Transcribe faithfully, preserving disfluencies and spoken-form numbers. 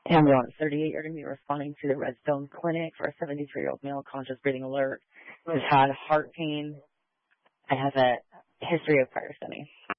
Ambulance thirty-eight, you're going to be responding to the Redstone Clinic for a seventy-three-year-old male, conscious breathing alert, who has had heart pain and has a history of prior stunning.